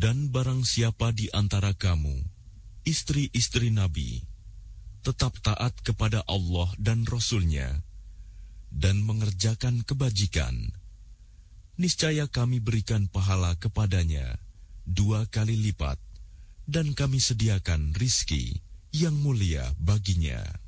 Dan barang siapa di antara kamu, istri-istri Nabi, tetap taat kepada Allah dan Rasul-Nya, dan mengerjakan kebajikan, niscaya kami berikan pahala kepadanya 2 kali lipat, dan kami sediakan rizki yang mulia baginya.